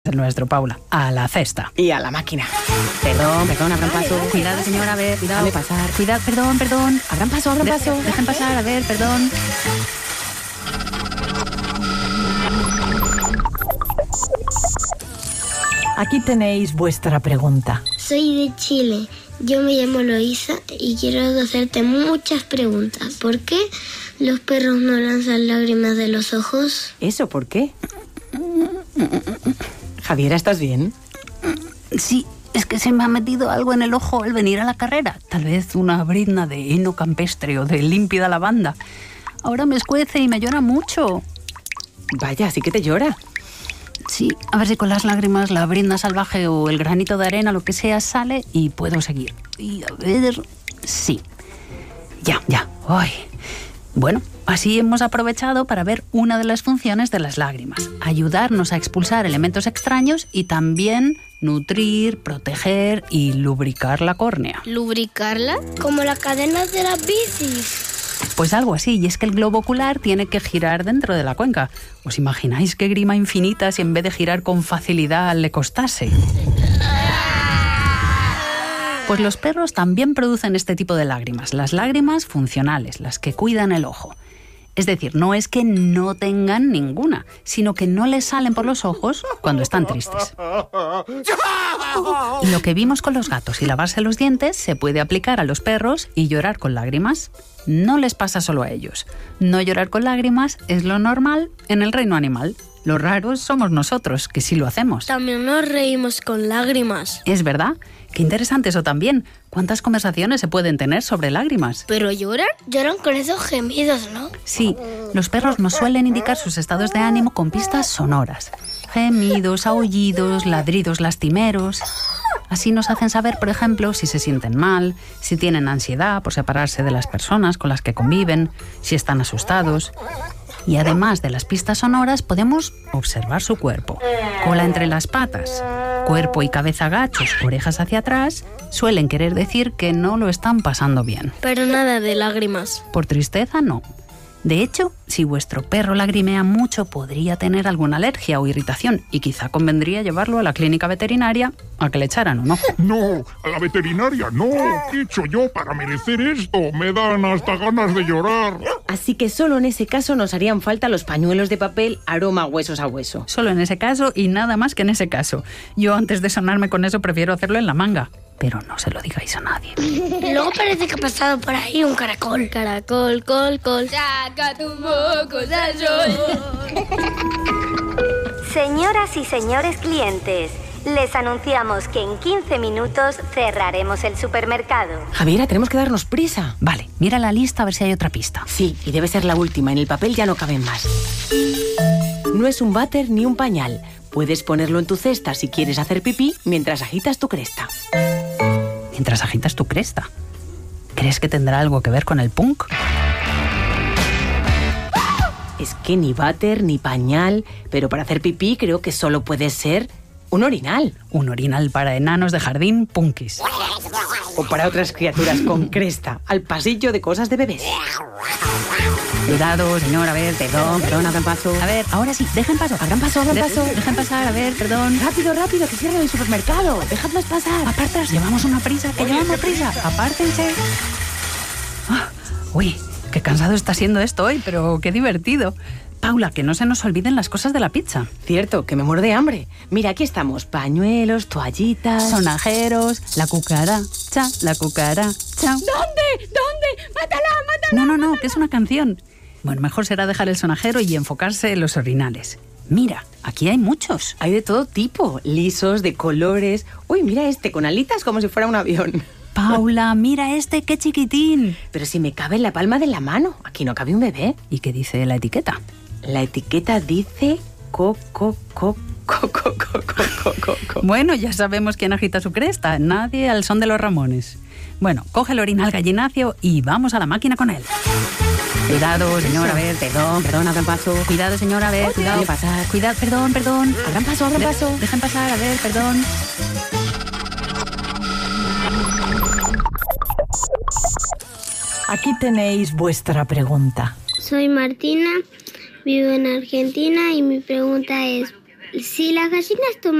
El nuestro, Paula. A la cesta. Y a la máquina. Perdón, abran paso. Cuidado, señora, a ver, cuidado. Déjame pasar. Cuidado, perdón. Abran paso. Dejen pasar, a ver, perdón. Aquí tenéis vuestra pregunta. Soy de Chile. Yo me llamo Loisa y quiero hacerte muchas preguntas. ¿Por qué los perros no lanzan lágrimas de los ojos? ¿Eso por qué? Javiera, ¿estás bien? Sí, es que se me ha metido algo en el ojo al venir a la carrera. Tal vez una brizna de heno campestre o de límpida lavanda. Ahora me escuece y me llora mucho. Vaya, así que te llora. Sí, a ver si con las lágrimas la brizna salvaje o el granito de arena, lo que sea, sale y puedo seguir. Y a ver... Sí. Ya. Ay. Bueno, así hemos aprovechado para ver una de las funciones de las lágrimas. Ayudarnos a expulsar elementos extraños y también nutrir, proteger y lubricar la córnea. ¿Lubricarla? Como las cadenas de las bicis. Pues algo así, y es que el globo ocular tiene que girar dentro de la cuenca. ¿Os imagináis qué grima infinita si en vez de girar con facilidad le costase? Pues los perros también producen este tipo de lágrimas, las lágrimas funcionales, las que cuidan el ojo. Es decir, no es que no tengan ninguna, sino que no les salen por los ojos cuando están tristes. Y lo que vimos con los gatos y lavarse los dientes se puede aplicar a los perros y llorar con lágrimas. No les pasa solo a ellos. No llorar con lágrimas es lo normal en el reino animal. Los raros somos nosotros, que sí lo hacemos. También nos reímos con lágrimas. ¿Es verdad? Qué interesante eso también. ¿Cuántas conversaciones se pueden tener sobre lágrimas? ¿Pero lloran? Lloran con esos gemidos, ¿no? Sí, los perros nos suelen indicar sus estados de ánimo con pistas sonoras. Gemidos, aullidos, ladridos lastimeros. Así nos hacen saber, por ejemplo, si se sienten mal, si tienen ansiedad por separarse de las personas con las que conviven, si están asustados. Y además de las pistas sonoras, podemos observar su cuerpo. Cola entre las patas, cuerpo y cabeza agachos, orejas hacia atrás, suelen querer decir que no lo están pasando bien. Pero nada de lágrimas. Por tristeza, no. De hecho, si vuestro perro lagrimea mucho, podría tener alguna alergia o irritación y quizá convendría llevarlo a la clínica veterinaria a que le echaran un ojo. No, a la veterinaria no. ¿Qué he hecho yo para merecer esto? Me dan hasta ganas de llorar. Así que solo en ese caso nos harían falta los pañuelos de papel aroma huesos a hueso. Solo en ese caso y nada más que en ese caso. Yo antes de sonarme con eso prefiero hacerlo en la manga. Pero no se lo digáis a nadie. Luego parece que ha pasado por ahí un caracol. Caracol, col. Saca tu mocos al sol. Señoras y señores clientes, les anunciamos que en 15 minutos cerraremos el supermercado. Javiera, tenemos que darnos prisa. Vale, mira la lista a ver si hay otra pista. Sí, y debe ser la última. En el papel ya no caben más. No es un váter ni un pañal. Puedes ponerlo en tu cesta si quieres hacer pipí mientras agitas tu cresta. Mientras agitas tu cresta. ¿Crees que tendrá algo que ver con el punk? Es que ni váter ni pañal, pero para hacer pipí creo que solo puede ser un orinal. Un orinal para enanos de jardín punkis. O para otras criaturas con cresta, al pasillo de cosas de bebés. Cuidado, señor, a ver, Perdón, abran paso. A ver, ahora sí, dejen paso. Abran paso. Dejen pasar, a ver, perdón. Rápido, que cierren el supermercado. Dejadnos pasar. Apartas, llevamos prisa. Apártense. Uy, qué cansado está siendo esto hoy, pero qué divertido. Paula, que no se nos olviden las cosas de la pizza. Cierto, que me muero de hambre. Mira, aquí estamos. Pañuelos, toallitas... Sonajeros, la cucaracha. ¿Dónde? ¡Mátala! No, que es una canción. Bueno, mejor será dejar el sonajero y enfocarse en los orinales. Mira, aquí hay muchos. Hay de todo tipo, lisos, de colores... Uy, mira este, con alitas como si fuera un avión. Paula, mira este, qué chiquitín. Pero si me cabe en la palma de la mano. Aquí no cabe un bebé. ¿Y qué dice la etiqueta? La etiqueta dice... Bueno, ya sabemos quién agita su cresta. Nadie al son de los Ramones. Bueno, coge el orinal gallinacio y vamos a la máquina con él. Cuidado, señor, a ver. Perdón, abran paso. Cuidado, señor, a ver, cuidado. Déjame pasar. Cuidado, perdón. Abran paso. Dejen pasar, a ver, perdón. Aquí tenéis vuestra pregunta. Soy Martina, vivo en Argentina y mi pregunta es: Si las gallinas toman